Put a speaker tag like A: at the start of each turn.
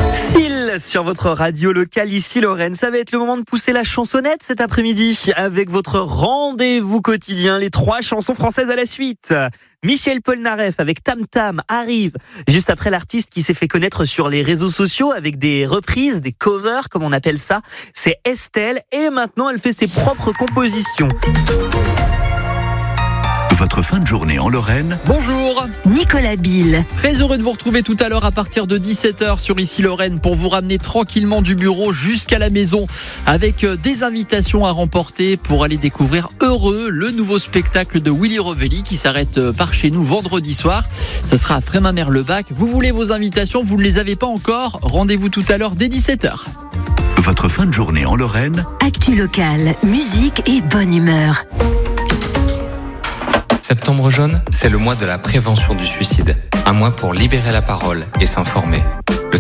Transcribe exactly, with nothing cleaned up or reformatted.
A: Syl sur votre radio locale ici Lorraine. Ça va être le moment de pousser la chansonnette cet après-midi avec votre rendez-vous quotidien, les trois chansons françaises à la suite. Michel Polnareff avec Tam Tam arrive juste après l'artiste qui s'est fait connaître sur les réseaux sociaux avec des reprises, des covers comme on appelle ça. C'est Estelle et maintenant elle fait ses propres compositions.
B: Votre fin de journée en Lorraine.
C: Bonjour,
D: Nicolas Bill.
C: Très heureux de vous retrouver tout à l'heure à partir de dix-sept heures sur Ici Lorraine pour vous ramener tranquillement du bureau jusqu'à la maison avec des invitations à remporter pour aller découvrir Heureux, le nouveau spectacle de Willy Revelli qui s'arrête par chez nous vendredi soir. Ce sera à Frémin-Merlebac. Vous voulez vos invitations, vous ne les avez pas encore. Rendez-vous tout à l'heure dès dix-sept heures.
B: Votre fin de journée en Lorraine.
D: Actu locale, musique et bonne humeur.
E: Septembre jaune, c'est le mois de la prévention du suicide. Un mois pour libérer la parole et s'informer.